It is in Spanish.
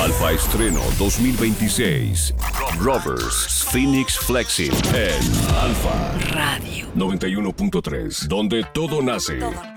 Alfa Estreno 2026. Rovers Phoenix Flexing en Alfa Radio 91.3, donde todo nace.